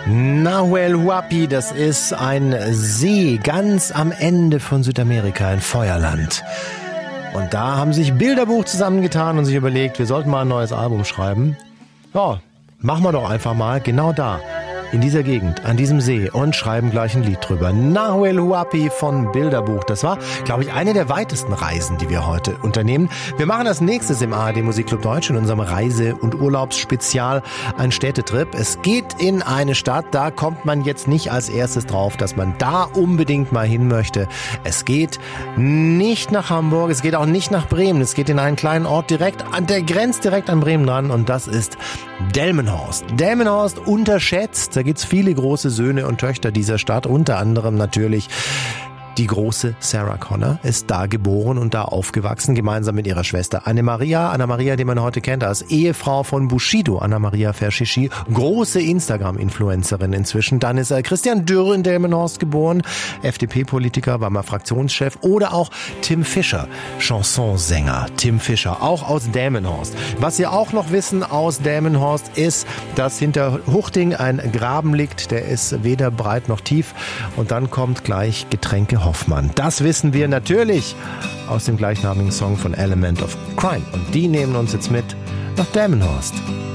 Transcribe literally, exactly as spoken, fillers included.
Nahuel Huapi, das ist ein See ganz am Ende von Südamerika, ein Feuerland. Und da haben sich Bilderbuch zusammengetan und sich überlegt, wir sollten mal ein neues Album schreiben. Ja, machen wir doch einfach mal genau da, in dieser Gegend, an diesem See und schreiben gleich ein Lied drüber. Nahuel Huapi von Bilderbuch. Das war, glaube ich, eine der weitesten Reisen, die wir heute unternehmen. Wir machen das nächstes im A R D Musikclub Deutsch in unserem Reise- und Urlaubsspezial, ein Städtetrip. Es geht in eine Stadt, da kommt man jetzt nicht als erstes drauf, dass man da unbedingt mal hin möchte. Es geht nicht nach Hamburg, es geht auch nicht nach Bremen. Es geht in einen kleinen Ort direkt an der Grenze, direkt an Bremen dran, und das ist Delmenhorst. Delmenhorst unterschätzt. Da gibt's viele große Söhne und Töchter dieser Stadt, unter anderem natürlich die große Sarah Connor ist da geboren und da aufgewachsen, gemeinsam mit ihrer Schwester Anna-Maria. Anna-Maria, die man heute kennt als Ehefrau von Bushido, Anna-Maria Verschici, große Instagram-Influencerin inzwischen. Dann ist er Christian Dürr in Delmenhorst geboren, F D P-Politiker, war mal Fraktionschef. Oder auch Tim Fischer, Chansonsänger Tim Fischer, auch aus Delmenhorst. Was Sie auch noch wissen aus Delmenhorst ist, dass hinter Huchting ein Graben liegt, der ist weder breit noch tief. Und dann kommt gleich Getränke Hoffmann. Das wissen wir natürlich aus dem gleichnamigen Song von Element of Crime. Und die nehmen uns jetzt mit nach Delmenhorst.